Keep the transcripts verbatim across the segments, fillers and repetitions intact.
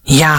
Ja,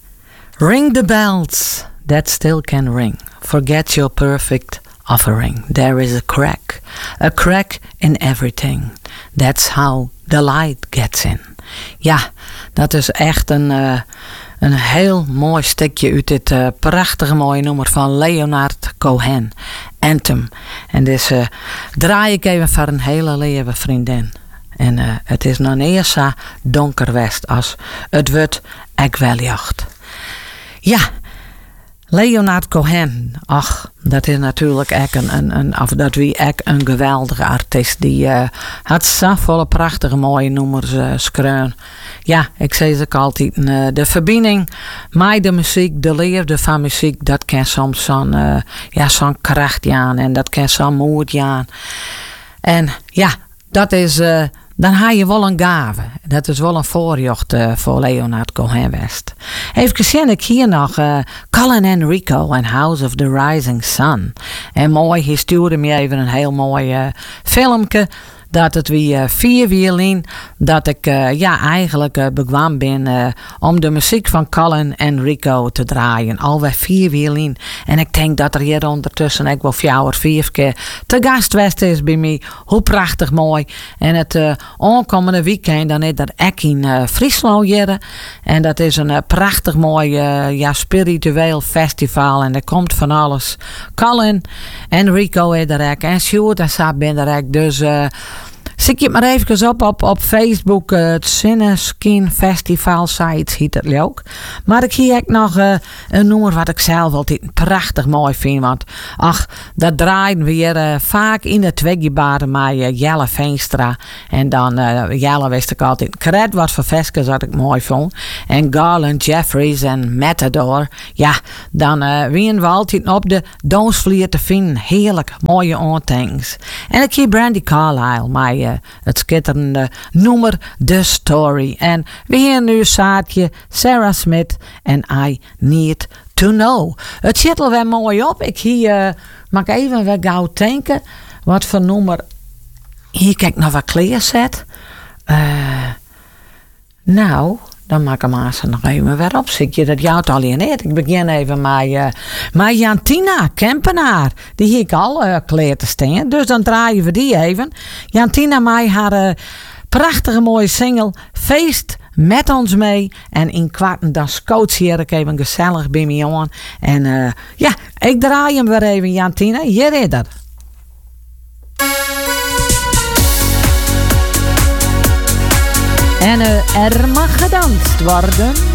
ring the bells that still can ring. Forget your perfect offering. There is a crack, a crack in everything. That's how the light gets in. Ja, dat is echt een, uh, een heel mooi stukje uit dit uh, prachtige mooie nummer van Leonard Cohen, Anthem. En dus uh, draai ik even voor een hele lieve vriendin. En uh, het is nog niet zo donker west als het wordt ik wel jacht. Ja, Leonard Cohen, ach, dat is natuurlijk echt een, een, een, of dat wie echt een geweldige artiest. Die uh, had zo volle prachtige mooie nummers uh, schreeuwen. Ja, ik zeg het altijd, uh, de verbinding met de muziek, de liefde van muziek, dat kan soms zo'n uh, ja, zo'n kracht aan en dat kan zo'n moed aan. En ja, dat is... Uh, dan heb je wel een gave. Dat is wel een voorjocht uh, voor Leonard Cohen West. Even zie ik hier nog uh, Colin Enrico en House of the Rising Sun. En mooi, hij stuurde me even een heel mooi uh, filmpje. Dat het weer uh, vier wielin. Dat ik uh, ja, eigenlijk uh, bekwaam ben uh, om de muziek van Colin Enrico te draaien. Alweer vier wielin. En ik denk dat er hier ondertussen ik wel vier of vijf keer te gast geweest is bij mij. Hoe prachtig mooi. En het uh, aankomende weekend dan is er ook in uh, Friesland hier. En dat is een uh, prachtig mooi uh, ja, spiritueel festival. En er komt van alles. Colin Enrico is er ook. En Sjoerd en Saab ben er ook. Dus... Uh, Zie je het maar even op op, op Facebook. Uh, het Sinneskin Festival site heet het ook. Maar ik hier ook nog uh, een nummer wat ik zelf altijd prachtig mooi vind. Want ach, dat draaien weer uh, vaak in de tweegebaren met uh, Jelle Veenstra. En dan uh, Jelle wist ik altijd kred wat voor vestjes dat ik mooi vond. En Garland Jeffries en Matador. Ja, dan uh, wien we altijd op de Donsvlier te vinden. Heerlijk mooie ontdekkings. En ik hier Brandy Carlisle, maar uh, het schitterende nummer The Story. En we hier nu zaadje Sarah Smith en I Need to Know. Het zit er wel mooi op. Ik hier uh, mag even weer gauw denken wat voor nummer. Hier kijk nog wat kleerzet. Uh, nou, dan maak ik hem aan ze nog even weer op. Zie je dat jou het al in niet? Ik begin even met, uh, met Jantina Kempenaar. Die hier ik al uh, kleer te staan. Dus dan draaien we die even. Jantina met haar uh, prachtige mooie single Feest met ons mee. En in kwarten dan scoot hier ik even gezellig bij me aan. En uh, ja, ik draai hem weer even, Jantina. Hier is dat. En uh, er mag gedanst worden.